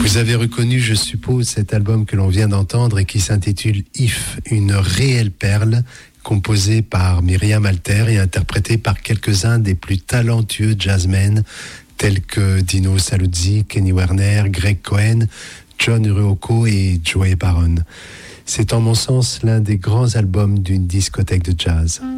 Vous avez reconnu, je suppose, cet album que l'on vient d'entendre et qui s'intitule If, une réelle perle, composée par Myriam Alter et interprétée par quelques-uns des plus talentueux jazzmen tels que Dino Saluzzi, Kenny Werner, Greg Cohen, John Uruoko et Joey Baron. C'est en mon sens l'un des grands albums d'une discothèque de jazz.